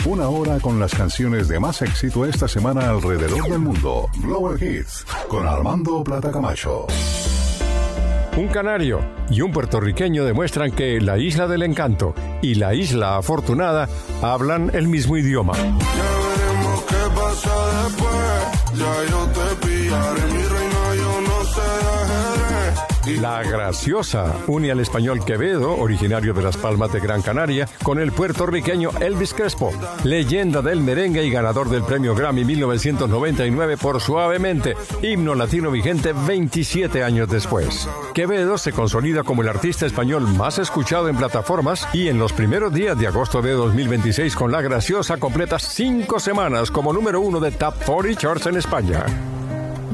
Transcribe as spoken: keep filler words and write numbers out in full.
Una hora con las canciones de más éxito esta semana alrededor del mundo. Global Hits, con Armando Plata Camacho. Un canario y un puertorriqueño demuestran que la Isla del Encanto y la Isla Afortunada hablan el mismo idioma. Ya veremos qué pasa después. Ya yo te pillaré, mi reina, yo no sé de ajedrez. La Graciosa une al español Quevedo, originario de Las Palmas de Gran Canaria, con el puertorriqueño Elvis Crespo, leyenda del merengue y ganador del premio Grammy mil novecientos noventa y nueve por Suavemente, himno latino vigente veintisiete años después. Quevedo se consolida como el artista español más escuchado en plataformas y en los primeros días de agosto de dos mil veintiséis con La Graciosa completa cinco semanas como número uno de Top cuarenta Charts en España.